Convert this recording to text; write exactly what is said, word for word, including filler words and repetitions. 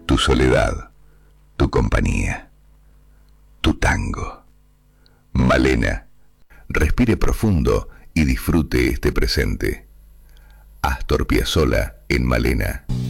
tu soledad, tu compañía, tu tango. Malena, respire profundo y disfrute este presente. Astor Piazzolla en Malena.